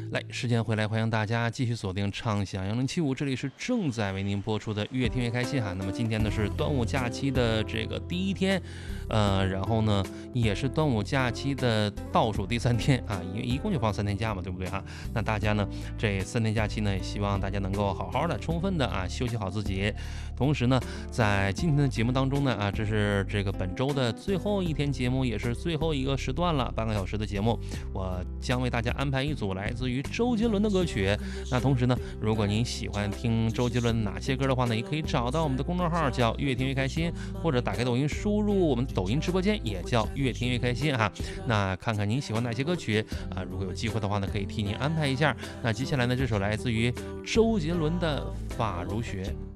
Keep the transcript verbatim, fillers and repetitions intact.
来，时间回来，欢迎大家继续锁定畅享幺零七五，这里是正在为您播出的越听越开心哈。那么今天呢是端午假期的这个第一天，呃，然后呢也是端午假期的倒数第三天啊，因为一共就放三天假嘛，对不对哈？那大家呢这三天假期呢，也希望大家能够好好的、充分的啊休息好自己。同时呢，在今天的节目当中呢啊，这是这个本周的最后一天节目，也是最后一个时段了，半个小时的节目，我将为大家安排一组来自于周杰伦的歌曲。那同时呢，如果您喜欢听周杰伦哪些歌的话呢，也可以找到我们的公众号叫越听越开心，或者打开抖音输入我们的抖音直播间也叫越听越开心哈。那看看您喜欢哪些歌曲啊，如果有机会的话呢，可以替您安排一下。那接下来呢，这首来自于周杰伦的《发如雪》。